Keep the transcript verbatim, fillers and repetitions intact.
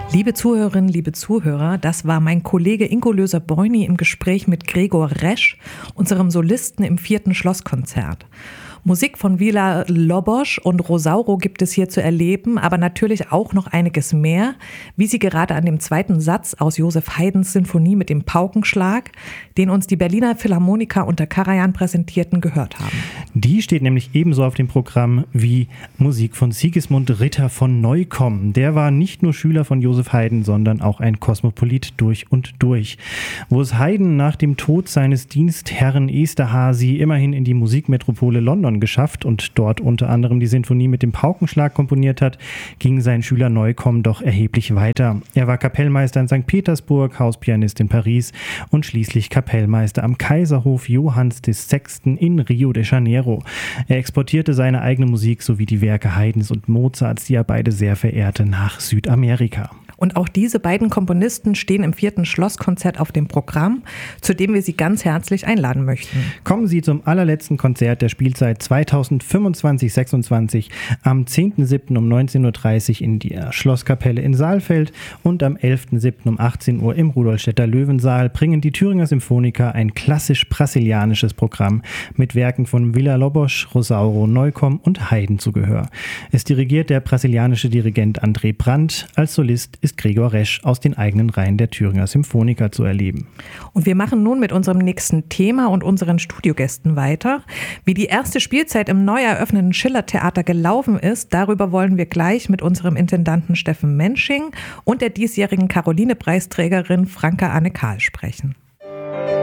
Liebe Zuhörerinnen, liebe Zuhörer, das war mein Kollege Ingo Löser-Boyni im Gespräch mit Gregor Resch, unserem Solisten im vierten Schlosskonzert. Musik von Villa Lobos und Rosauro gibt es hier zu erleben, aber natürlich auch noch einiges mehr, wie Sie gerade an dem zweiten Satz aus Joseph Haydns Sinfonie mit dem Paukenschlag, den uns die Berliner Philharmoniker unter Karajan präsentierten, gehört haben. Die steht nämlich ebenso auf dem Programm wie Musik von Sigismund Ritter von Neukomm. Der war nicht nur Schüler von Joseph Haydn, sondern auch ein Kosmopolit durch und durch. Wo es Haydn nach dem Tod seines Dienstherrn Esterhazy immerhin in die Musikmetropole London geschafft und dort unter anderem die Sinfonie mit dem Paukenschlag komponiert hat, ging sein Schüler Neukomm doch erheblich weiter. Er war Kapellmeister in Sankt Petersburg, Hauspianist in Paris und schließlich Kapellmeister am Kaiserhof Johanns der Sechsten in Rio de Janeiro. Er exportierte seine eigene Musik sowie die Werke Haydns und Mozarts, die er beide sehr verehrte, nach Südamerika. Und auch diese beiden Komponisten stehen im vierten Schlosskonzert auf dem Programm, zu dem wir Sie ganz herzlich einladen möchten. Kommen Sie zum allerletzten Konzert der Spielzeit zweitausendfünfundzwanzig sechsundzwanzig am zehnten siebten um neunzehn Uhr dreißig in der Schlosskapelle in Saalfeld und am elften siebten um achtzehn Uhr im Rudolstädter Löwensaal bringen die Thüringer Symphoniker ein klassisch-brasilianisches Programm mit Werken von Villa Lobos, Rosauro, Neukomm und Haydn zu Gehör. Es dirigiert der brasilianische Dirigent André Brandt. Als Solist ist Gregor Resch aus den eigenen Reihen der Thüringer Symphoniker zu erleben. Und wir machen nun mit unserem nächsten Thema und unseren Studiogästen weiter. Wie die erste Spielzeit im neu eröffneten Schiller-Theater gelaufen ist, darüber wollen wir gleich mit unserem Intendanten Steffen Mensching und der diesjährigen Caroline-Preisträgerin Franka Anne Kahl sprechen.